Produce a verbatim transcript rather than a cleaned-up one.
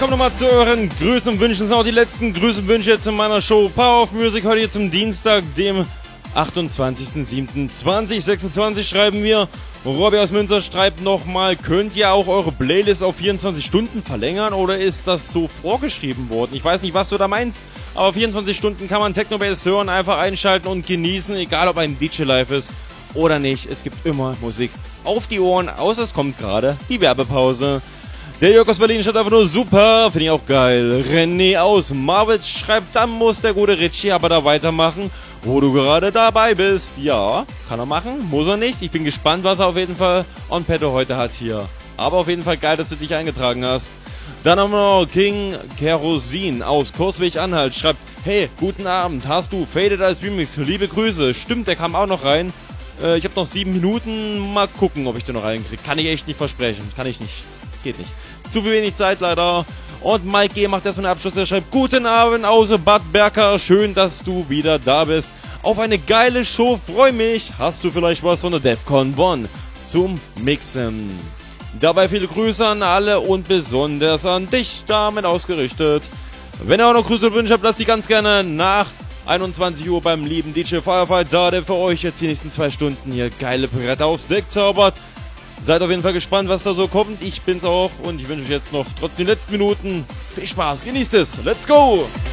kommen nochmal zu euren Grüßen und Wünschen. Das sind auch die letzten Grüßen und Wünsche jetzt in meiner Show Power of Music. Heute hier zum Dienstag, dem achtundzwanzigsten siebten zweitausendsechsundzwanzig schreiben wir. Robby aus Münster schreibt nochmal, könnt ihr auch eure Playlist auf vierundzwanzig Stunden verlängern oder ist das so vorgeschrieben worden? Ich weiß nicht, was du da meinst, aber vierundzwanzig Stunden kann man Techno-Bass hören, einfach einschalten und genießen, egal ob ein D J live ist oder nicht. Es gibt immer Musik auf die Ohren, außer es kommt gerade die Werbepause. Der Jörg aus Berlin schreibt einfach nur super, finde ich auch geil. René aus Marwitz schreibt, dann muss der gute Richie aber da weitermachen, wo du gerade dabei bist. Ja, kann er machen, muss er nicht. Ich bin gespannt, was er auf jeden Fall on petto heute hat hier. Aber auf jeden Fall geil, dass du dich eingetragen hast. Dann haben wir noch King Kerosin aus Kursweg-Anhalt schreibt, hey, guten Abend, hast du Faded als Remix? Liebe Grüße. Stimmt, der kam auch noch rein. Äh, ich habe noch sieben Minuten, mal gucken, ob ich den noch reinkriege. Kann ich echt nicht versprechen, kann ich nicht. Geht nicht. Zu viel wenig Zeit leider. Und Mike G. macht erstmal einen Abschluss. Er schreibt, guten Abend aus Bad Berka. Schön, dass du wieder da bist. Auf eine geile Show. Freu mich. Hast du vielleicht was von der DEFCON Bonn zum Mixen? Dabei viele Grüße an alle und besonders an dich damit ausgerichtet. Wenn ihr auch noch Grüße und Wünsche habt, lasst die ganz gerne nach einundzwanzig Uhr beim lieben D J Firefight da, der für euch jetzt die nächsten zwei Stunden hier geile Bretter aufs Deck zaubert. Seid auf jeden Fall gespannt, was da so kommt. Ich bin's auch und ich wünsche euch jetzt noch trotz den letzten Minuten viel Spaß. Genießt es. Let's go!